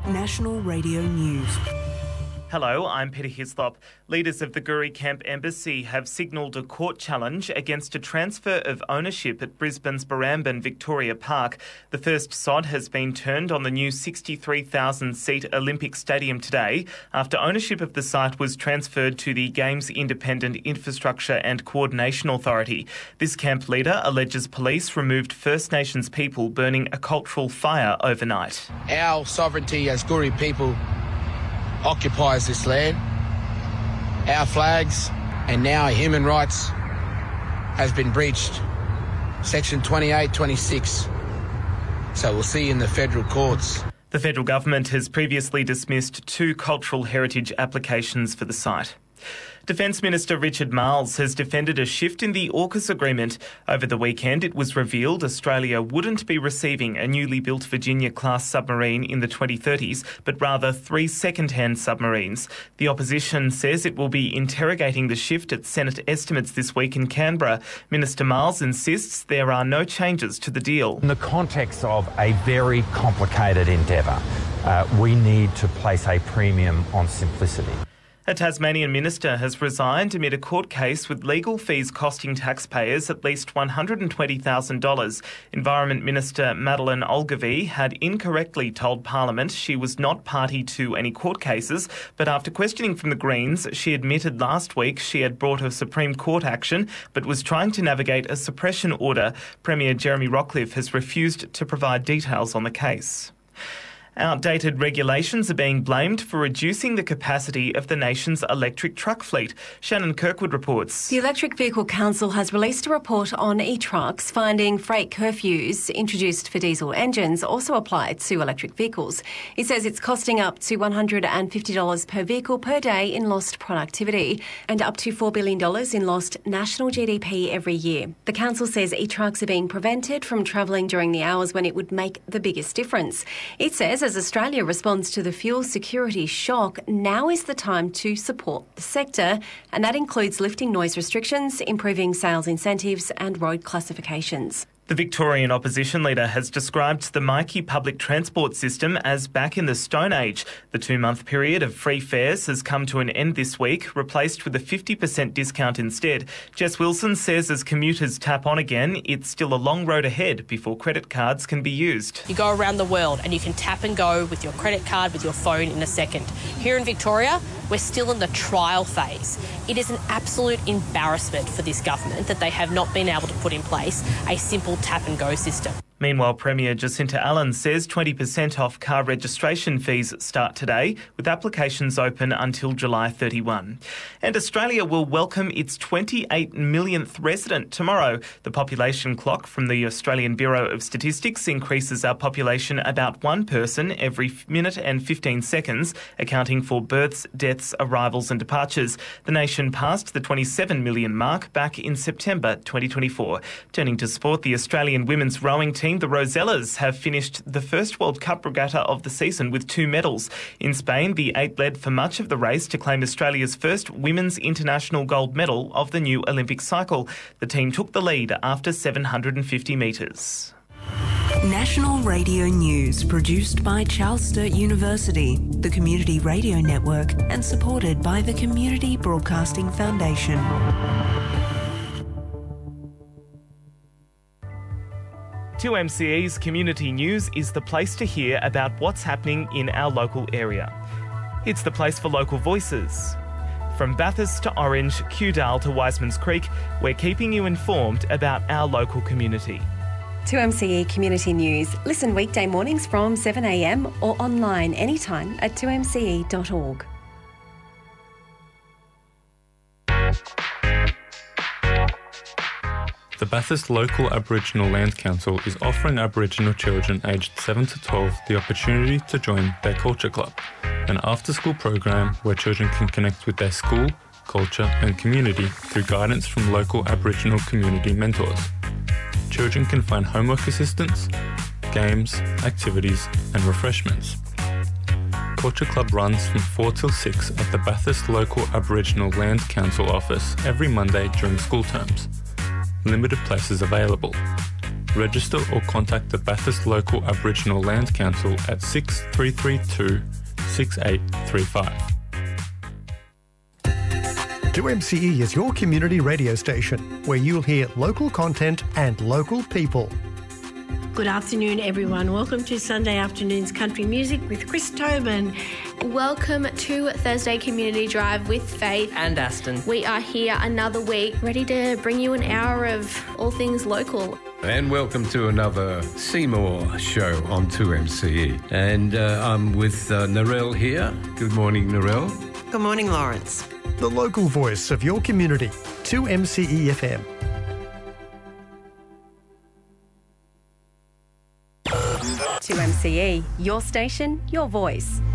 National Radio News. Hello, I'm Peter Hislop. Leaders of the Guri Camp Embassy have signalled a court challenge against a transfer of ownership at Brisbane's Barrambin Victoria Park. The first sod has been turned on the new 63,000-seat Olympic Stadium today after ownership of the site was transferred to the Games Independent Infrastructure and Coordination Authority. This camp leader alleges police removed First Nations people burning a cultural fire overnight. Our sovereignty as Guri people occupies this land. Our flags and now our human rights has been breached. Section 28, 26. So we'll see you in the federal courts. The federal government has previously dismissed 2 cultural heritage applications for the site. Defence Minister Richard Marles has defended a shift in the AUKUS agreement. Over the weekend, it was revealed Australia wouldn't be receiving a newly built Virginia-class submarine in the 2030s, but rather 3 second-hand submarines. The opposition says it will be interrogating the shift at Senate estimates this week in Canberra. Minister Marles insists there are no changes to the deal. In the context of a very complicated endeavour, we need to place a premium on simplicity. A Tasmanian minister has resigned amid a court case with legal fees costing taxpayers at least $120,000. Environment Minister Madeleine Ogilvie had incorrectly told Parliament she was not party to any court cases, but after questioning from the Greens, she admitted last week she had brought a Supreme Court action but was trying to navigate a suppression order. Premier Jeremy Rockliff has refused to provide details on the case. Outdated regulations are being blamed for reducing the capacity of the nation's electric truck fleet. Shannon Kirkwood reports. The Electric Vehicle Council has released a report on e-trucks finding freight curfews introduced for diesel engines also apply to electric vehicles. It says it's costing up to $150 per vehicle per day in lost productivity and up to $4 billion in lost national GDP every year. The council says e-trucks are being prevented from travelling during the hours when it would make the biggest difference. It says as Australia responds to the fuel security shock, now is the time to support the sector, and that includes lifting noise restrictions, improving sales incentives and road classifications. The Victorian opposition leader has described the Myki public transport system as back in the Stone Age. The 2-month period of free fares has come to an end this week, replaced with a 50% discount instead. Jess Wilson says as commuters tap on again, it's still a long road ahead before credit cards can be used. You go around the world and you can tap and go with your credit card, with your phone in a second. Here in Victoria, we're still in the trial phase. It is an absolute embarrassment for this government that they have not been able to put in place a simple tap-and-go system. Meanwhile, Premier Jacinta Allen says 20% off car registration fees start today, with applications open until July 31. And Australia will welcome its 28 millionth resident tomorrow. The population clock from the Australian Bureau of Statistics increases our population about 1 person every minute and 15 seconds, accounting for births, deaths, arrivals and departures. The nation passed the 27 million mark back in September 2024. Turning to sport, the Australian women's rowing team, the Rosellas, have finished the first World Cup regatta of the season with 2 medals. In Spain, the 8 led for much of the race to claim Australia's first women's international gold medal of the new Olympic cycle. The team took the lead after 750 metres. National Radio News, produced by Charles Sturt University, the Community Radio Network, and supported by the Community Broadcasting Foundation. 2MCE's Community News is the place to hear about what's happening in our local area. It's the place for local voices. From Bathurst to Orange, Kewdale to Wiseman's Creek, we're keeping you informed about our local community. 2MCE Community News. Listen weekday mornings from 7am or online anytime at 2mce.org. The Bathurst Local Aboriginal Land Council is offering Aboriginal children aged 7 to 12 the opportunity to join their Culture Club, an after-school program where children can connect with their school, culture and community through guidance from local Aboriginal community mentors. Children can find homework assistance, games, activities and refreshments. Culture Club runs from 4 till 6 at the Bathurst Local Aboriginal Land Council office every Monday during school terms. Limited places available. Register or contact the Bathurst Local Aboriginal Land Council at 6332 6835. 2MCE is your community radio station where you'll hear local content and local people. Good afternoon, everyone. Welcome to Sunday Afternoon's Country Music with Chris Tobin. Welcome to Thursday Community Drive with Faith and Aston. We are here another week, ready to bring you an hour of all things local. And welcome to another Seymour show on 2MCE. And I'm with Narelle here. Good morning, Narelle. Good morning, Lawrence. The local voice of your community, 2MCE FM. To MCE, your station, your voice.